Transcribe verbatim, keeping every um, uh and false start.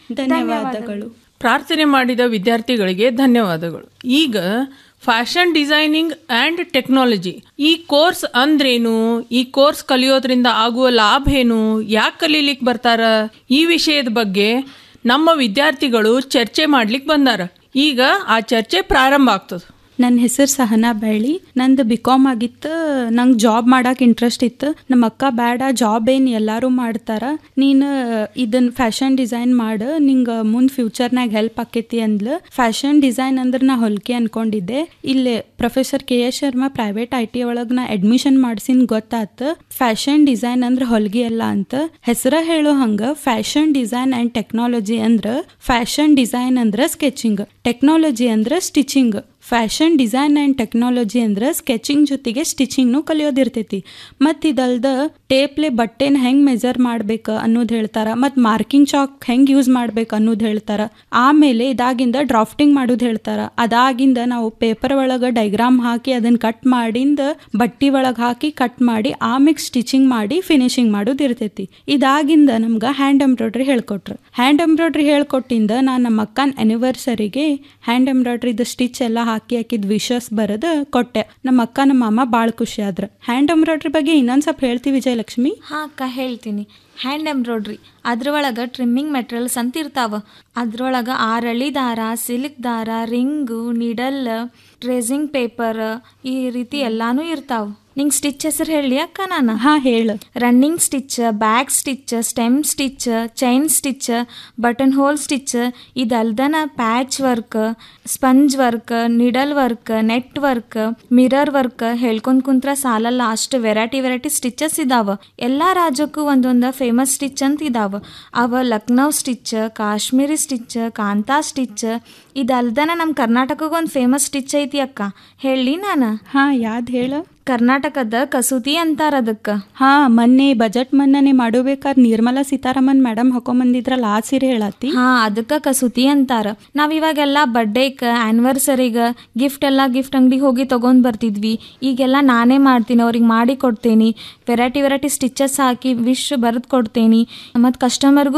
ಧನ್ಯವಾದಗಳು. ಪ್ರಾರ್ಥನೆ ಮಾಡಿದ ವಿದ್ಯಾರ್ಥಿಗಳಿಗೆ ಧನ್ಯವಾದಗಳು. ಈಗ ಫ್ಯಾಷನ್ ಡಿಸೈನಿಂಗ್ ಆ್ಯಂಡ್ ಟೆಕ್ನಾಲಜಿ ಈ ಕೋರ್ಸ್ ಅಂದ್ರೇನು, ಈ ಕೋರ್ಸ್ ಕಲಿಯೋದ್ರಿಂದ ಆಗುವ ಲಾಭ ಏನು, ಯಾಕೆ ಕಲೀಲಿಕ್ಕೆ ಬರ್ತಾರ, ಈ ವಿಷಯದ ಬಗ್ಗೆ ನಮ್ಮ ವಿದ್ಯಾರ್ಥಿಗಳು ಚರ್ಚೆ ಮಾಡ್ಲಿಕ್ಕೆ ಬಂದಾರ. ಈಗ ಆ ಚರ್ಚೆ ಪ್ರಾರಂಭ ಆಗ್ತದೆ. ನನ್ನ ಹೆಸರು ಸಹನಾ ಬೆಳ್ಳಿ. ನಂದು ಬಿ ಕಾಮ್ ಆಗಿತ್ತು. ನಂಗೆ ಜಾಬ್ ಮಾಡಕ್ಕೆ ಇಂಟ್ರೆಸ್ಟ್ ಇತ್ತು. ನಮ್ಮ ಅಕ್ಕ ಬೇಡ ಜಾಬ್ ಏನು ಎಲ್ಲರೂ ಮಾಡ್ತಾರ, ನೀನು ಇದನ್ನು ಫ್ಯಾಷನ್ ಡಿಸೈನ್ ಮಾಡು, ನಿಂಗೆ ಮುಂದೆ ಫ್ಯೂಚರ್ನಾಗ ಹೆಲ್ಪ್ ಆಕೈತಿ ಅಂದ್ಲು. ಫ್ಯಾಷನ್ ಡಿಸೈನ್ ಅಂದ್ರೆ ನಾ ಹೊಲಿಕೆ ಅನ್ಕೊಂಡಿದ್ದೆ. ಇಲ್ಲಿ professor K S Sharma private I T ಒಳಗೆ ನಾ ಅಡ್ಮಿಷನ್ ಮಾಡ್ಸಿನ್ ಗೊತ್ತಾತು ಫ್ಯಾಷನ್ ಡಿಸೈನ್ ಅಂದ್ರೆ ಹೊಲಿಗೆ ಅಲ್ಲ ಅಂತ. ಹೆಸರ ಹೇಳೋ ಹಂಗೆ ಫ್ಯಾಷನ್ ಡಿಸೈನ್ ಆ್ಯಂಡ್ ಟೆಕ್ನಾಲಜಿ ಅಂದ್ರೆ ಫ್ಯಾಷನ್ ಡಿಸೈನ್ ಅಂದ್ರೆ ಸ್ಕೆಚಿಂಗ್, ಟೆಕ್ನಾಲಜಿ ಅಂದ್ರೆ stitching. Fashion design and technology ಅಂದ್ರೆ ಸ್ಕೆಚಿಂಗ್ ಜೊತೆಗೆ ಸ್ಟಿಚಿಂಗ್ನು ಕಲಿಯೋದಿರ್ತೈತಿ. ಮತ್ತು ಇದಲ್ದ ಟೇಪ್ಲೆ ಬಟ್ಟೆನ ಹೆಂಗೆ ಮೆಜರ್ ಮಾಡ್ಬೇಕು ಅನ್ನೋದು ಹೇಳ್ತಾರೆ, ಮತ್ತು ಮಾರ್ಕಿಂಗ್ ಚಾಕ್ ಹೆಂಗೆ ಯೂಸ್ ಮಾಡ್ಬೇಕು ಅನ್ನೋದು ಹೇಳ್ತಾರೆ. ಆಮೇಲೆ ಇದಾಗಿಂದ ಡ್ರಾಫ್ಟಿಂಗ್ ಮಾಡೋದು ಹೇಳ್ತಾರೆ. ಅದಾಗಿಂದ ನಾವು ಪೇಪರ್ ಒಳಗೆ ಡೈಗ್ರಾಮ್ ಹಾಕಿ ಅದನ್ನು ಕಟ್ ಮಾಡಿಂದ ಬಟ್ಟೆ ಒಳಗೆ ಹಾಕಿ ಕಟ್ ಮಾಡಿ ಆಮೇಲೆ ಸ್ಟಿಚಿಂಗ್ ಮಾಡಿ ಫಿನಿಶಿಂಗ್ ಮಾಡೋದು ಇರ್ತೈತಿ. ಇದಾಗಿಂದ ನಮ್ಗೆ ಹ್ಯಾಂಡ್ ಎಂಬ್ರಾಯ್ಡ್ರಿ ಹೇಳ್ಕೊಟ್ರು. ಹ್ಯಾಂಡ್ ಎಂಬ್ರಾಯ್ಡ್ರಿ ಹೇಳ್ಕೊಟ್ಟಿಂದ ನಾನು ನಮ್ಮ ಅಕ್ಕನ ಆ್ಯನಿವರ್ಸರಿಗೆ ಹ್ಯಾಂಡ್ ಎಂಬ್ರಾಯ್ಡ್ರಿದು ಸ್ಟಿಚ್ ಎಲ್ಲ ಹಾಕಿ ಹಾಕಿದ್ ವಿಶಸ್ ಬರೋದು ಕೊಟ್ಟೆ. ನಮ್ಮ ಅಕ್ಕ ನಮ್ಮ ಮಾಮ ಭಾಳ ಖುಷಿ ಆದ್ರು. ಹ್ಯಾಂಡ್ ಎಂಬ್ರಾಯ್ಡ್ರಿ ಬಗ್ಗೆ ಇನ್ನೊಂದು ಸ್ವಲ್ಪ ಹೇಳ್ತೀವಿ ವಿಜಯಲಕ್ಷ್ಮಿ. ಹಾಂ ಅಕ್ಕ ಹೇಳ್ತೀನಿ. ಹ್ಯಾಂಡ್ ಎಂಬ್ರಾಯ್ಡ್ರಿ ಅದ್ರೊಳಗೆ ಟ್ರಿಮ್ಮಿಂಗ್ ಮೆಟೀರಿಯಲ್ಸ್ ಅಂತ ಇರ್ತಾವ. ಅದ್ರೊಳಗೆ ಆರಳಿ ದಾರ, ಸಿಲ್ಕ್ ದಾರ, ರಿಂಗು, ನಿಡಲ್, ಟ್ರೇಸಿಂಗ್ ಪೇಪರ್ ಈ ರೀತಿ ಎಲ್ಲಾನು ಇರ್ತಾವ. ನಿಂಗೆ ಸ್ಟಿಚ್ ಹೆಸರು ಹೇಳಿ ಅಕ್ಕ ನಾನು? ಹಾಂ ಹೇಳು. Running stitch, back stitch, stem stitch, chain stitch, button hole stitch, ಇದಲ್ದನ patch work, sponge work, needle work, net work, mirror work ಹೇಳ್ಕೊಂಡ್ ಕುಂತ್ರ ಸಾಲಲ್ಲ, ಅಷ್ಟು ವೆರೈಟಿ ವೆರೈಟಿ ಸ್ಟಿಚಸ್ ಇದಾವ. ಎಲ್ಲ ರಾಜ್ಯಕ್ಕೂ ಒಂದೊಂದು ಫೇಮಸ್ ಸ್ಟಿಚ್ ಅಂತ ಇದಾವ. ಅವ ಲಕ್ನೋ ಸ್ಟಿಚ್, ಕಾಶ್ಮೀರಿ ಸ್ಟಿಚ್, ಕಾಂತಾ ಸ್ಟಿಚ್, ಇದಲ್ದನ ನಮ್ಮ ಕರ್ನಾಟಕಕ್ಕೆ ಒಂದು ಫೇಮಸ್ ಸ್ಟಿಚ್ ಐತಿ ಅಕ್ಕ, ಹೇಳಿ ನಾನು? ಹಾಂ ಯಾವ್ದು ಹೇಳು? ಕರ್ನಾಟಕದ ಕಸೂತಿ ಅಂತಾರ ಅದಕ್ಕೆ. ಹಾ, ಮೊನ್ನೆ ಬಜೆಟ್ ಮನ್ನನೆ ಮಾಡಬೇಕಾದ್ರೆ ನಿರ್ಮಲಾ ಸೀತಾರಾಮನ್ ಮೇಡಮ್ ಹಾಕೊಂಬಂದಿದ್ರಲ್ಲ ಆ ಸೀರೆ ಹೇಳತ್ತಿ. ಹಾ, ಅದಕ್ಕೆ ಕಸೂತಿ ಅಂತಾರ. ನಾವ್ ಇವಾಗೆಲ್ಲ ಬರ್ಡೇಕ್, ಆನಿವರ್ಸರಿಗ ಗಿಫ್ಟ್ ಎಲ್ಲ ಗಿಫ್ಟ್ ಅಂಗಡಿಗೆ ಹೋಗಿ ತಗೊಂಡ್ ಬರ್ತಿದ್ವಿ. ಈಗೆಲ್ಲ ನಾನೇ ಮಾಡ್ತೀನಿ, ಅವ್ರಿಗೆ ಮಾಡಿ ಕೊಡ್ತೇನಿ. ವೆರೈಟಿ ವೆರೈಟಿ ಸ್ಟಿಚಸ್ ಹಾಕಿ ವಿಶ್ ಬರೆದು ಕೊಡ್ತೇನಿ. ಮತ್ತು ಕಸ್ಟಮರ್ಗೂ